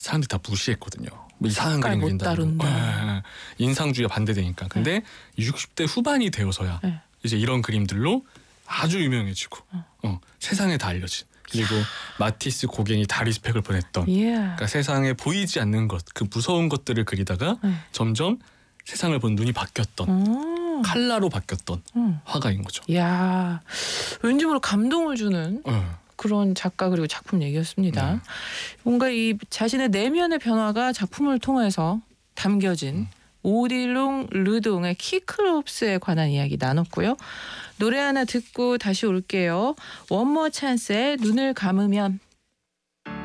사람들이 다 무시했거든요. 뭐 이상한 색깔 그림 못 그린다고. 다룬다. 인상주의가 반대되니까. 근데 60대 후반이 되어서야 네. 이제 이런 그림들로 아주 유명해지고 세상에 다 알려진. 그리고 마티스 고갱이 다리 스펙을 보냈던. 그러니까 세상에 보이지 않는 것, 그 무서운 것들을 그리다가 점점 세상을 본 눈이 바뀌었던 칼라로 바뀌었던 화가인 거죠. 이야, 왠지 모르게 감동을 주는 그런 작가 그리고 작품 얘기였습니다. 뭔가 이 자신의 내면의 변화가 작품을 통해서 담겨진 오딜롱 르동의 키클롭스에 관한 이야기 나눴고요. 노래 하나 듣고 다시 올게요. 원머 찬스의 눈을 감으면.